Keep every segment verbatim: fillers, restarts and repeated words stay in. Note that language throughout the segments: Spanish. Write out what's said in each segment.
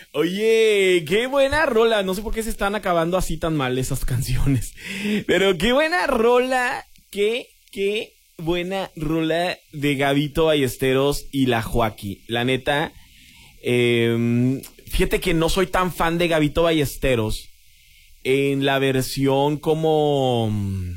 Oye, qué buena rola. No sé por qué se están acabando así tan mal esas canciones. Pero qué buena rola. Qué, qué buena rola de Gabito Ballesteros y la Joaquí. La neta, eh, fíjate que no soy tan fan de Gabito Ballesteros en la versión como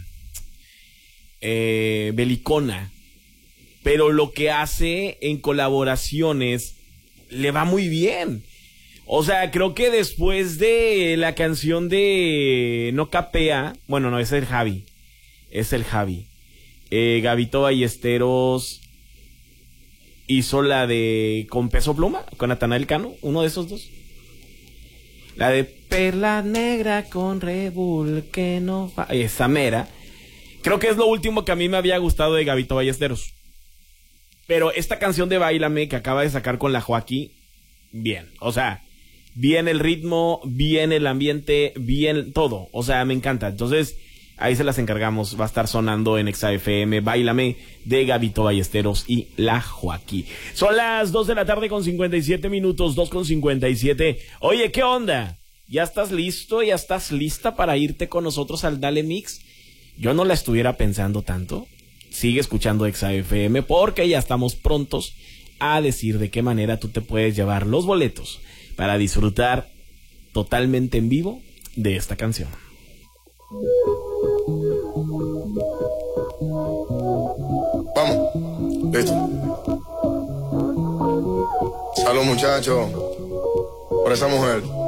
eh, belicona. Pero lo que hace en colaboraciones le va muy bien. O sea, creo que después de la canción de No Capea, bueno, no, es el Javi, es el Javi. Eh, Gabito Ballesteros hizo la de Con Peso Pluma, con Natanael Cano, uno de esos dos. La de Perla Negra con Rebul, que no fa... Esa mera. Creo que es lo último que a mí me había gustado de Gabito Ballesteros. Pero esta canción de Báilame que acaba de sacar con la Joaquí, bien. O sea, bien el ritmo, bien el ambiente, bien todo. O sea, me encanta. Entonces, ahí se las encargamos. Va a estar sonando en Exa F M, Báilame, de Gabito Ballesteros y la Joaquí. Son las dos de la tarde con cincuenta y siete minutos, dos con cincuenta y siete. Oye, ¿qué onda? ¿Ya estás listo? ¿Ya estás lista para irte con nosotros al Dale Mix? Yo no la estuviera pensando tanto. Sigue escuchando Exa F M porque ya estamos prontos a decir de qué manera tú te puedes llevar los boletos para disfrutar totalmente en vivo de esta canción. Vamos, listo. Salud, muchachos, por esa mujer.